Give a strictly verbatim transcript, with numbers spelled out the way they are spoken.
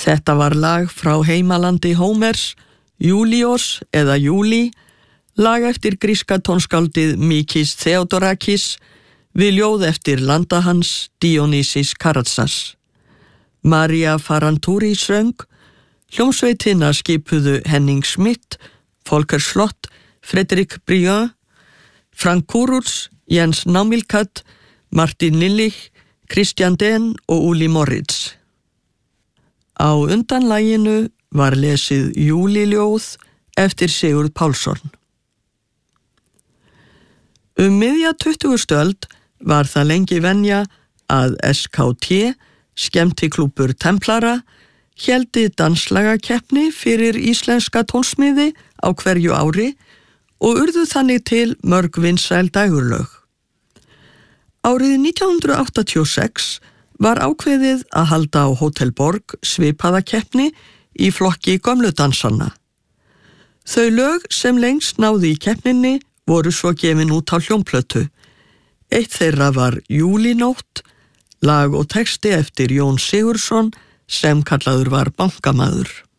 Þetta var lag frá heimalandi Hómers, Júlíos eða Júlí, lag eftir gríska tónskáldið Mikis Theodorakis við ljóð eftir landa hans Dionysis Karatsas. Maria Faranturi söng, hljómsveitina skipuðu Henning Schmidt, Volker Slott, Fredrik Briand, Frank Kurucs, Jens Naumilkat, Martin Lillich, Christian Den og Uli Moritz. Á undan laginu var lesið Júlíljóð eftir Sigurð Pálsson. Um miðja tuttugustu öld var það lengi venja að S K T, skemmtiklúbbur Templara, héldi danslagakeppni fyrir íslenska tónsmiði á hverju ári og urðu þannig til mörg vinsæl dægurlög. Árið nítján hundrað áttatíu og sex var ákveðið að halda á Hótel Borg svipaða keppni í flokki gömlu dansanna. Þau lög sem lengst náðu í keppninni voru svo gefin út á hljómplötu. Eitt þeirra var Júlínótt, lag og texti eftir Jón Sigurðsson sem kallaður var bankamaður.